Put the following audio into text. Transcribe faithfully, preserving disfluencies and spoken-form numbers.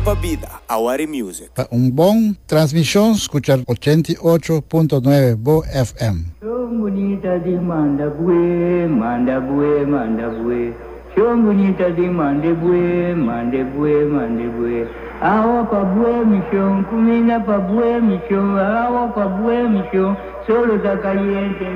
nueva vida, Awari Music. Un buen transmisión, escuchar ochenta y ocho punto nueve Bo F M. Bonita di mandabue, mandabue, mandabue. Son bonita di mandabue, mandabue, mandabue. Agua pa bue mission, comida pa bue mission, agua pa bue mission, solo está caliente.